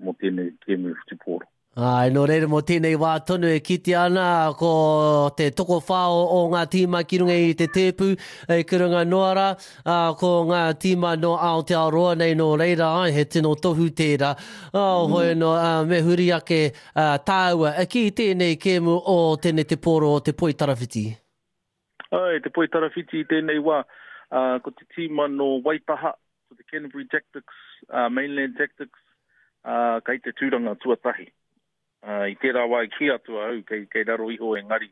mo tēnei kēmu whitiporo. Ai, no reira mo tēnei wā tonu e kiti ana ko te toko whao o ngā tīma ki runga i te tēpu e kurunga noara ko ngā tīma no Aotearoa nei no reira ai he tino tohu tērā. Hoi no me huri ake tāua ki tēnei kēmu o tēnei te poro o te Poi Tarawhiti. Ai, te Poi Tarawhiti tēnei wā ko te tīma no Waitaha, ko te Canterbury Tactics, Mainland Tactics, kai te tūranga tuatahi. I tērā wā i ki atua hau, kei raro iho e ngari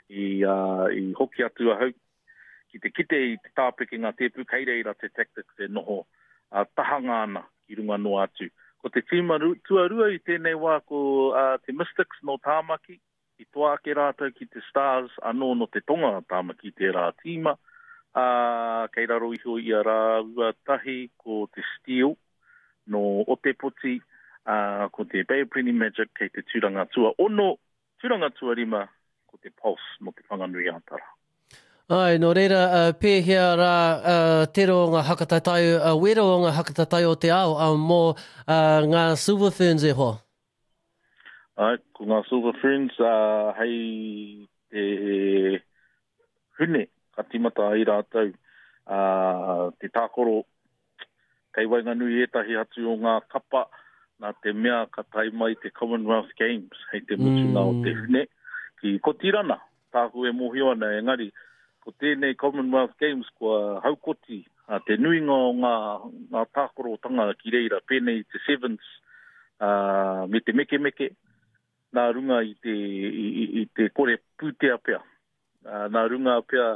i hoki atua hau. Ki te kite i te tāpeke ngā tēpu, kei reira te tactics e noho tahanga ana ki runga no atu. Ko te tīma tuarua i tēnei wā ko te Mystics no Tāmaki, i toa ake rātou ki te Stars, anō no te tonga Tāmaki tērā tīma. Kei raro iho i a rā ua tahi ko te Steel no Otepoti, ko te Bay of Plenty Magic kei te tūranga tua ono, tūranga tua rima ko te Pulse mo te whanganui ātara. Ai, no reira, pēhea rā tero o ngā hakatatai, wera o ngā hakatatai o te ao mō ngā Silver Ferns e hoa? Ai, ko ngā Silver Ferns, hei te hune, ka timata ai rātou, te tākoro, kei wainganui etahi atu o ngā kapa, nā te mea ka tai mai te Commonwealth Games, hei te mutunga o te hune. Ki ko tirana, tāku e mohio ana, engari, ko tēnei Commonwealth Games kua haukoti, te nuinga o ngā tākoro tanga ki reira, pēnei te Sevens, me te meke, nā runga i te kore pūtea pea. Nā runga pea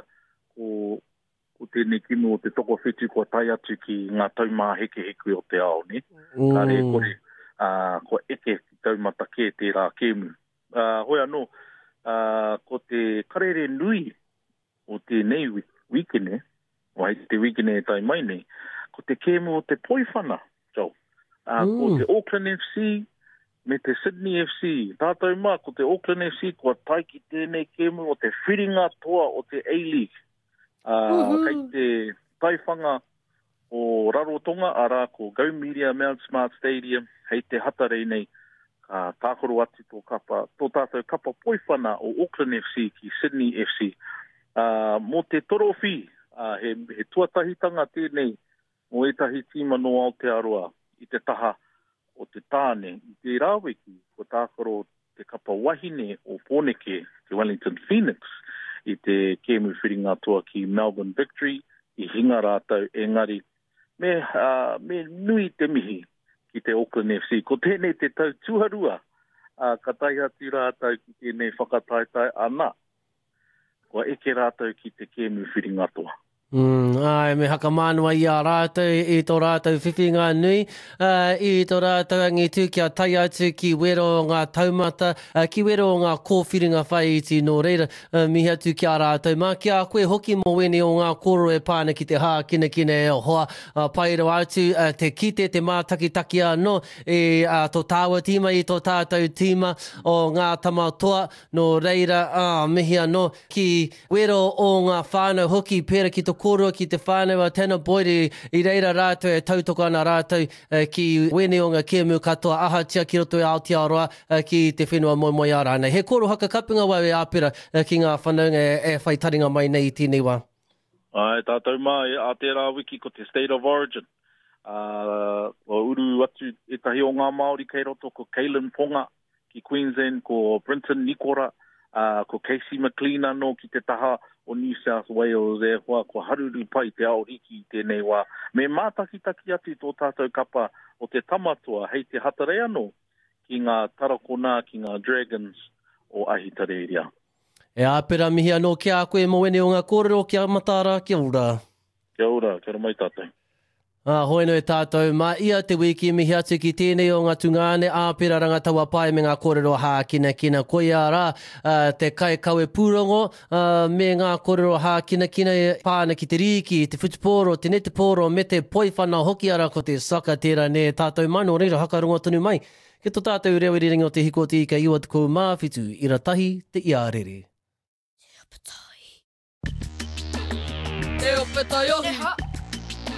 ko tēnei kino o te toko whetu kua tai atu ki ngā taumā heke o te ao, ne? Ka re kore, ko eke taumata ke tērā kēmu. Hoi anō, ko te karere nui o tēnei wikene, o hei te wikene e tai mai nei, ko te kēmu o te poiwhana, Joe. Ko te Auckland FC, me te Sydney FC. Tātou mā, ko te Auckland FC, kua tai ki tēnei kēmu o te whiringa toa o te A-League. Kei te taiwhanga o Rarotonga, arā ko Go Media Mount Smart Stadium, hei te hatarei nei, ka tākoro atu tō kapa, tō tātou kapa poiwhana o Auckland FC ki Sydney FC. Mō te torofi, he tuatahitanga tēnei, mō etahi tīma no Aotearoa, i te taha o te tāne, i te rāweki, ko tākoro te kapa wahine o Pōneke, te Wellington Phoenix, i te kēmu whiringa toa ki Melbourne Victory, i hinga rātou engari, me nui te mihi ki te Auckland FC. Ko tēnei te tau tuharua, ka tai atu rātou ki tēnei whakataitai ana, ko eke rātou ki te kēmu whiringa toa. Ai, me haka mānua i a rātou, i tō rātou whiwhinga nui, i tō rātou angitu kia tai atu ki wero o ngā taumata, ki wero o ngā kōwhiringa whai iti no reira, mihi atu ki a rātou. Mā kia koe hoki mo wene o ngā koro e pāna ki te hā kina e hoa, pairo atu, te kite, te mātakitaki anō, tō tāua tīma i tō tātou tīma o ngā tamatoa, no reira, mihi anō, ki wero o ngā whānau hoki, pēra ki tō kōrua ki te whānau a tēnā boire i reira rātou e tautoko ana rātou ki wene o ngā kēmu katoa ahatia ki roto e Aotearoa ki te whenua moi a rānei. He koro haka kapunga wau e āpera ki ngā whanaunga e whai taringa mai nei i tēnei wā. Ai, tātou mai, a tērā wiki ko te State of Origin. O uru atu etahi o ngā Māori kei roto ko Kalen Ponga ki Queensland, ko Brenton Nikora, ko Casey McLean anō ki te taha o New South Wales e hoa ko haruru pai te aoriki tēnei wā. Me mātakitaki atu tō tātou kapa o te tamatoa hei te hatarei anō ki ngā tarakona, ki ngā Dragons o Ahitareiria. E āpera mihi anō ki a koe mo wene o ngā kōrero ki a Matara, kia ora. Kia ora, kia ora mai tātou. Hoi no e tātou, mā ia te wiki mihi atu ki tēnei o ngā tungane āpera rangataua pai me ngā kōrero hākina koe ara te kai kaue pūrongo me ngā kōrero hākina pāna ki te riki, te futuporo, te neteporo me te poiwhana hoki ara ko te saka tērā ne tātou mano reira hakarunga tonu mai. Ke tō tātou rewa ringa o te hikoti i ka iwa tuku māwhitu i ratahi te iarere. Te opetai ohi.